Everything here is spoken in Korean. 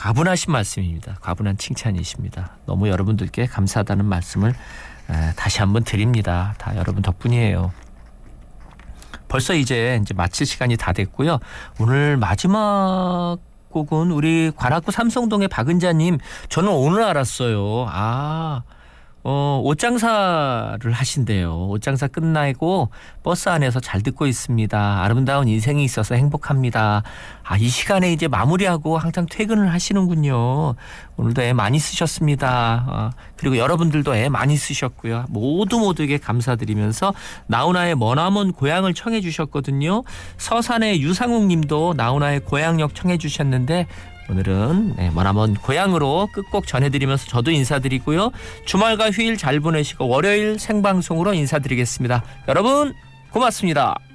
과분하신 말씀입니다. 과분한 칭찬이십니다. 너무 여러분들께 감사하다는 말씀을 다시 한번 드립니다. 다 여러분 덕분이에요. 벌써 이제 마칠 시간이 다 됐고요. 오늘 마지막 곡은 우리 관악구 삼성동의 박은자님. 저는 오늘 알았어요. 옷장사를 하신대요. 옷장사 끝나고 버스 안에서 잘 듣고 있습니다. 아름다운 인생이 있어서 행복합니다. 이 시간에 이제 마무리하고 항상 퇴근을 하시는군요. 오늘도 애 많이 쓰셨습니다. 그리고 여러분들도 애 많이 쓰셨고요. 모두에게 감사드리면서 나훈아의 머나먼 고향을 청해 주셨거든요. 서산의 유상욱 님도 나훈아의 고향역 청해 주셨는데 오늘은 머나먼 고향으로 끝곡 전해드리면서 저도 인사드리고요. 주말과 휴일 잘 보내시고 월요일 생방송으로 인사드리겠습니다. 여러분 고맙습니다.